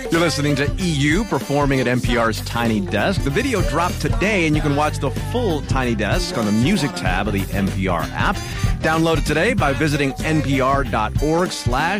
You're listening to EU performing at NPR's Tiny Desk. The video dropped today, and you can watch the full Tiny Desk on the Music tab of the NPR app. Download it today by visiting npr.org/